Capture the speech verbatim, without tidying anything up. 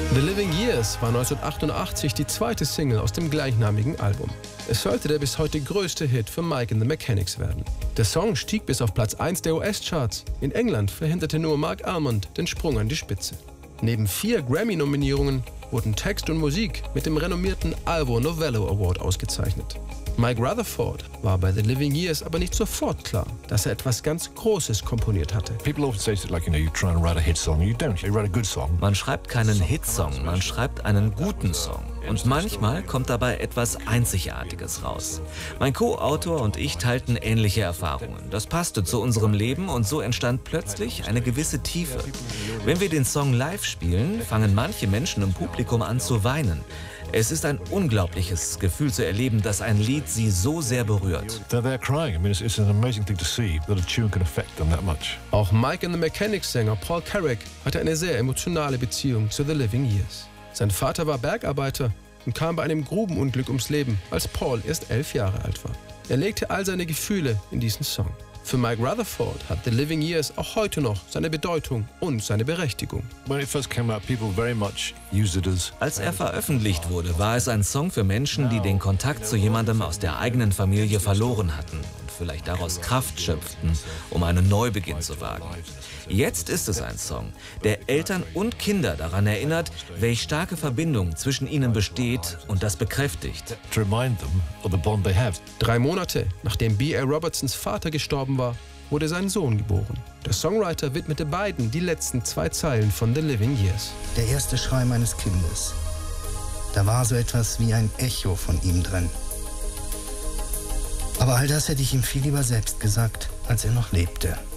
The Living Years war neunzehnhundertachtundachtzig die zweite Single aus dem gleichnamigen Album. Es sollte der bis heute größte Hit für Mike and the Mechanics werden. Der Song stieg bis auf Platz eins der U S-Charts. In England verhinderte nur Mark Almond den Sprung an die Spitze. Neben vier Grammy-Nominierungen wurden Text und Musik mit dem renommierten Ivor Novello Award ausgezeichnet. Mike Rutherford war bei The Living Years aber nicht sofort klar, dass er etwas ganz Großes komponiert hatte. Man schreibt keinen Hitsong, man schreibt einen guten Song. Und manchmal kommt dabei etwas Einzigartiges raus. Mein Co-Autor und ich teilten ähnliche Erfahrungen. Das passte zu unserem Leben und so entstand plötzlich eine gewisse Tiefe. Wenn wir den Song live spielen, fangen manche Menschen im Publikum an zu weinen. Es ist ein unglaubliches Gefühl zu erleben, dass ein Lied sie so sehr berührt. Auch Mike and the Mechanics Sänger Paul Carrack hatte eine sehr emotionale Beziehung zu The Living Years. Sein Vater war Bergarbeiter und kam bei einem Grubenunglück ums Leben, als Paul erst elf Jahre alt war. Er legte all seine Gefühle in diesen Song. Für Mike Rutherford hat The Living Years auch heute noch seine Bedeutung und seine Berechtigung. Als er veröffentlicht wurde, war es ein Song für Menschen, die den Kontakt zu jemandem aus der eigenen Familie verloren hatten und vielleicht daraus Kraft schöpften, um einen Neubeginn zu wagen. Jetzt ist es ein Song, der Eltern und Kinder daran erinnert, welche starke Verbindung zwischen ihnen besteht und das bekräftigt. Drei Monate nachdem B A Robertsons Vater gestorben war, wurde sein Sohn geboren. Der Songwriter widmete beiden die letzten zwei Zeilen von The Living Years. Der erste Schrei meines Kindes. Da war so etwas wie ein Echo von ihm drin. Aber all das hätte ich ihm viel lieber selbst gesagt, als er noch lebte.